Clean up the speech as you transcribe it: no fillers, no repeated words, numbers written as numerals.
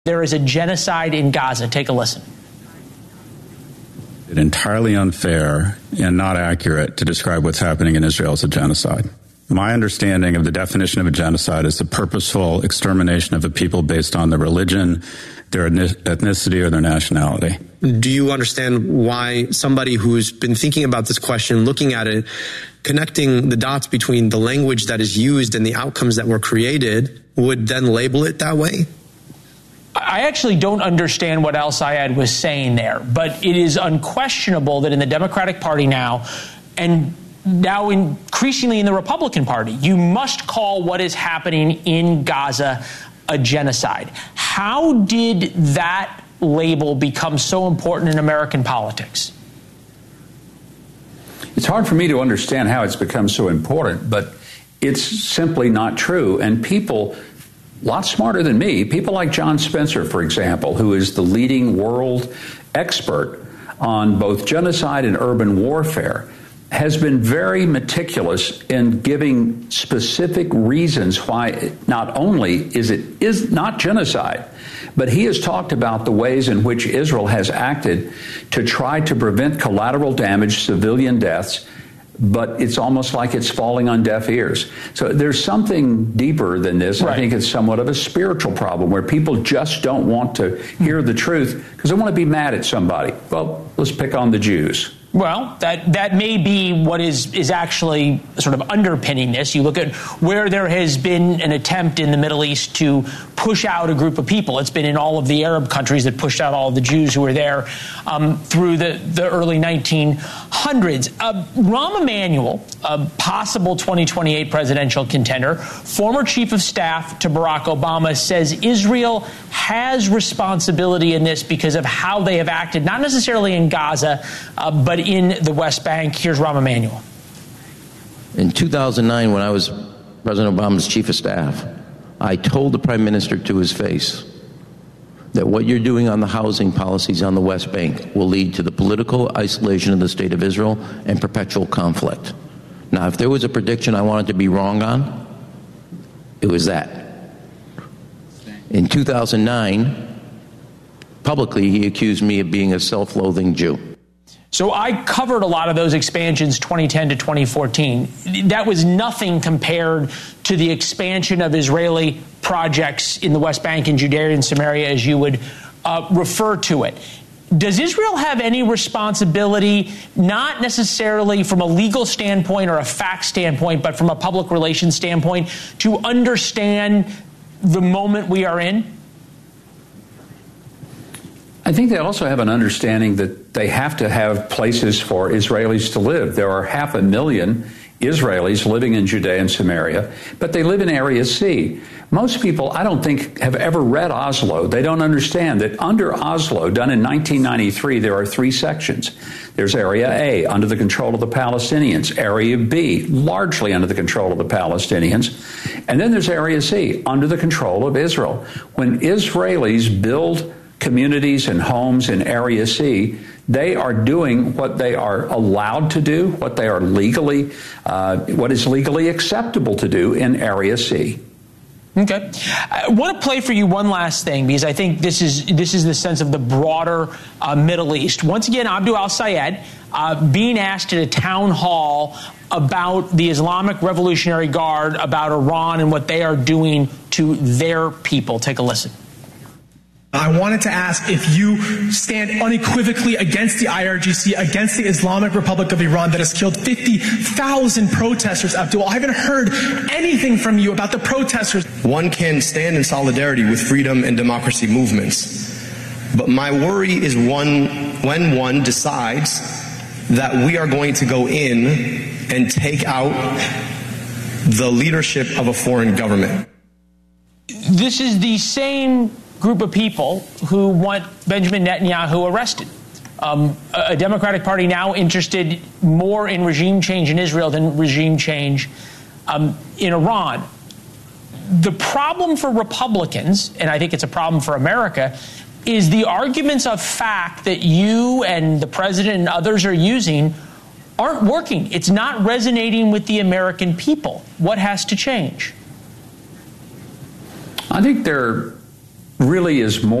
there is a genocide in Gaza. Take a listen. It's entirely unfair and not accurate to describe what's happening in Israel as a genocide. My understanding of the definition of a genocide is the purposeful extermination of a people based on their religion, their ethnicity, or their nationality. Do you understand why somebody who's been thinking about this question, looking at it, connecting the dots between the language that is used and the outcomes that were created, would then label it that way? I actually don't understand what Al-Sayed was saying there, but it is unquestionable that in the Democratic Party now, and now increasingly in the Republican Party, you must call what is happening in Gaza a genocide. How did that label become so important in American politics? It's hard for me to understand how it's become so important, but it's simply not true. And people, a lot smarter than me, people like John Spencer, for example, who is the leading world expert on both genocide and urban warfare, has been very meticulous in giving specific reasons why not only is not genocide, but he has talked about the ways in which Israel has acted to try to prevent collateral damage, civilian deaths, but it's almost like it's falling on deaf ears. So there's something deeper than this. Right. I think it's somewhat of a spiritual problem where people just don't want to hear the truth because they want to be mad at somebody. Well, let's pick on the Jews. Well, that may be what is actually sort of underpinning this. You look at where there has been an attempt in the Middle East to push out a group of people. It's been in all of the Arab countries that pushed out all of the Jews who were there through the early 1900s. Rahm Emanuel, a possible 2028 presidential contender, former chief of staff to Barack Obama, says Israel has responsibility in this because of how they have acted, not necessarily in Gaza, but in the West Bank. Here's Rahm Emanuel. In 2009, when I was President Obama's chief of staff, I told the prime minister to his face that what you're doing on the housing policies on the West Bank will lead to the political isolation of the state of Israel and perpetual conflict. Now, if there was a prediction I wanted to be wrong on, it was that. In 2009, publicly, he accused me of being a self-loathing Jew. So I covered a lot of those expansions 2010 to 2014. That was nothing compared to the expansion of Israeli projects in the West Bank and Judea and Samaria, as you would refer to it. Does Israel have any responsibility, not necessarily from a legal standpoint or a fact standpoint, but from a public relations standpoint, to understand the moment we are in? I think they also have an understanding that they have to have places for Israelis to live. There are 500,000 Israelis living in Judea and Samaria, but they live in Area C. Most people, I don't think, have ever read Oslo. They don't understand that under Oslo, done in 1993, there are three sections. There's Area A, under the control of the Palestinians. Area B, largely under the control of the Palestinians. And then there's Area C, under the control of Israel. When Israelis build communities and homes in Area C, they are doing what they are allowed to do, what they are legally, what is legally acceptable to do in Area C. Okay. I want to play for you one last thing, because I think this is the sense of the broader Middle East. Once again, Abdul Al-Sayed being asked at a town hall about the Islamic Revolutionary Guard, about Iran and what they are doing to their people. Take a listen. I wanted to ask if you stand unequivocally against the IRGC, against the Islamic Republic of Iran that has killed 50,000 protesters, Abdul. I haven't heard anything from you about the protesters. One can stand in solidarity with freedom and democracy movements. But my worry is when one decides that we are going to go in and take out the leadership of a foreign government. This is the same group of people who want Benjamin Netanyahu arrested. A Democratic Party now interested more in regime change in Israel than regime change in Iran. The problem for Republicans, and I think it's a problem for America, is the arguments of fact that you and the president and others are using aren't working. It's not resonating with the American people. What has to change? I think there really is more